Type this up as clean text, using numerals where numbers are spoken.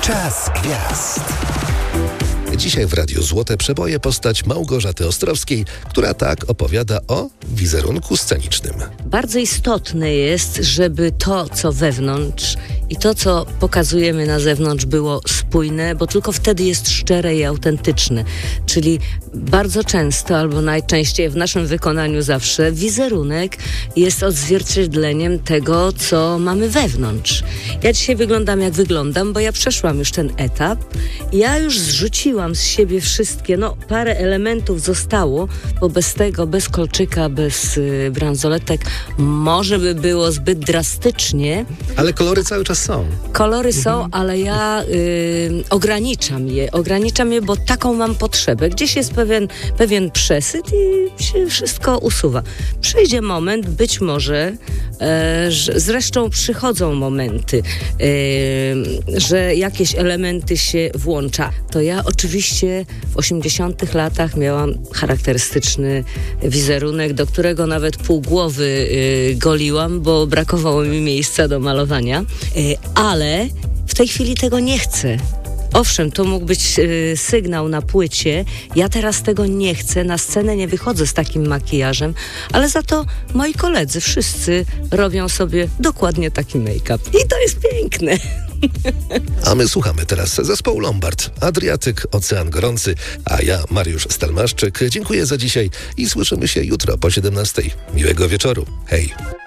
Czas gwiazd. Dzisiaj w Radiu Złote Przeboje postać Małgorzaty Ostrowskiej, która tak opowiada o wizerunku scenicznym. Bardzo istotne jest, żeby to, co wewnątrz i to, co pokazujemy na zewnątrz, było spójne, bo tylko wtedy jest szczere i autentyczne. Czyli bardzo często, albo najczęściej w naszym wykonaniu zawsze, wizerunek jest odzwierciedleniem tego, co mamy wewnątrz. Ja dzisiaj wyglądam jak wyglądam, bo ja przeszłam już ten etap. Ja już zrzuciłam z siebie wszystkie, parę elementów zostało, bo bez tego, bez kolczyka, bez bransoletek może by było zbyt drastycznie. Ale kolory cały czas są. Kolory są, ale ja ograniczam je, bo taką mam potrzebę. Gdzieś jest pewien przesyt i się wszystko usuwa. Przyjdzie moment, być może, zresztą przychodzą momenty, że jakieś elementy się włącza. To ja oczywiście w 80 latach miałam charakterystyczny wizerunek, do którego nawet pół głowy goliłam, bo brakowało mi miejsca do malowania. Ale w tej chwili tego nie chcę. Owszem, to mógł być sygnał na płycie. Ja teraz tego nie chcę. Na scenę nie wychodzę z takim makijażem, ale za to moi koledzy wszyscy robią sobie dokładnie taki make-up. I to jest piękne. A my słuchamy teraz zespołu Lombard, Adriatyk, Ocean Gorący, a ja, Mariusz Stelmaszczyk, dziękuję za dzisiaj i słyszymy się jutro po 17:00. Miłego wieczoru. Hej!